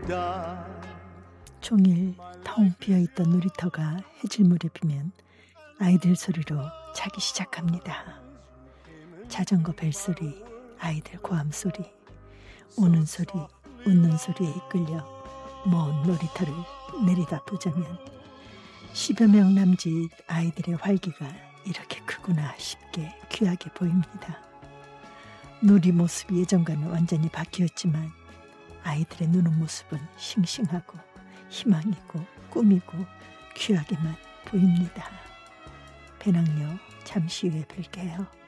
종일 텅 비어있던 놀이터가 해질 무렵이면 아이들 소리로 차기 시작합니다. 자전거 벨소리, 아이들 고함소리, 우는 소리, 웃는 소리에 이끌려 먼 놀이터를 내리다보자면 10여 명 남짓 아이들의 활기가 이렇게 크구나 싶게 귀하게 보입니다. 놀이 모습이 예전과는 완전히 바뀌었지만 아이들의 노는 모습은 싱싱하고 희망이고 꿈이고 귀하게만 보입니다. 배낭여 잠시 후에 뵐게요.